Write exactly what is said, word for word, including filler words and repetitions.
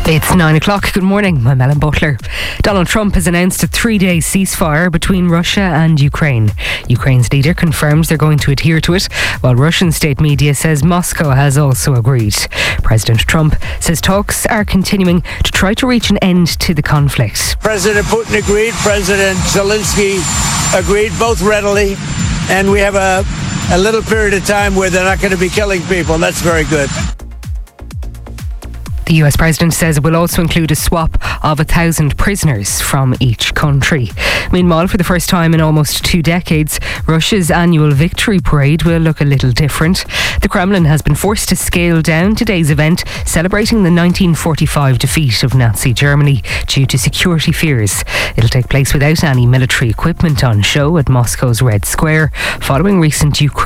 It's nine o'clock. Good morning. I'm Ellen Butler. Donald Trump has announced a three-day ceasefire between Russia and Ukraine. Ukraine's leader confirms they're going to adhere to it, while Russian state media says Moscow has also agreed. President Trump says talks are continuing to try to reach an end to the conflict. President Putin agreed. President Zelensky agreed, both readily. And we have a, a little period of time where they're not going to be killing people. That's very good. The U S president says it will also include a swap of a thousand prisoners from each country. Meanwhile, for the first time in almost two decades, Russia's annual victory parade will look a little different. The Kremlin has been forced to scale down today's event, celebrating the nineteen forty-five defeat of Nazi Germany due to security fears. It'll take place without any military equipment on show at Moscow's Red Square, following recent Ukraine